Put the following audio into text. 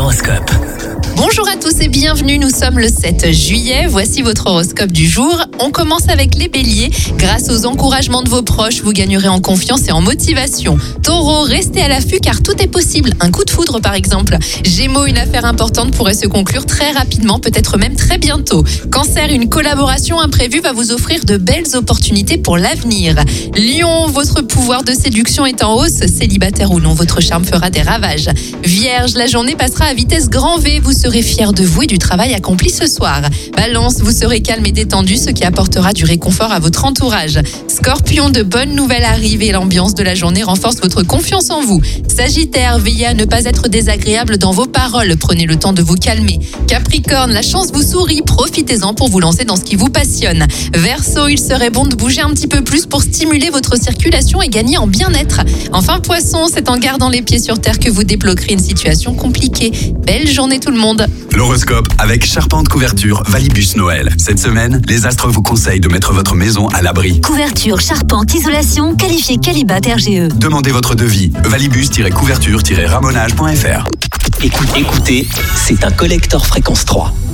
l'horoscope. Bonjour à tous et bienvenue, nous sommes le 7 juillet, voici votre horoscope du jour. On commence avec les béliers. Grâce aux encouragements de vos proches, vous gagnerez en confiance et en motivation. Taureau, restez à l'affût car tout est possible, un coup de foudre par exemple. Gémeaux, une affaire importante pourrait se conclure très rapidement, peut-être même très bientôt. Cancer, une collaboration imprévue va vous offrir de belles opportunités pour l'avenir. Lion, votre pouvoir de séduction est en hausse, célibataire ou non, votre charme fera des ravages. Vierge, la journée passera à vitesse grand V, vous serez fier de vous et du travail accompli ce soir. Balance, vous serez calme et détendu, ce qui apportera du réconfort à votre entourage. Scorpion, de bonnes nouvelles arrivent et l'ambiance de la journée renforce votre confiance en vous. Sagittaire, veillez à ne pas être désagréable dans vos paroles, prenez le temps de vous calmer. Capricorne, la chance vous sourit, profitez-en pour vous lancer dans ce qui vous passionne. Verseau, il serait bon de bouger un petit peu plus pour stimuler votre circulation et gagner en bien-être. Enfin Poisson, c'est en gardant les pieds sur terre que vous débloquerez une situation compliquée. Belle journée tout le monde. L'horoscope avec Charpente Couverture Valibus Noël. Cette semaine, les astres vous conseillent de mettre votre maison à l'abri. Couverture, charpente, isolation, qualifié Qualibat RGE. Demandez votre devis. Valibus-couverture-ramonage.fr. Écoutez, c'est un collector fréquence 3.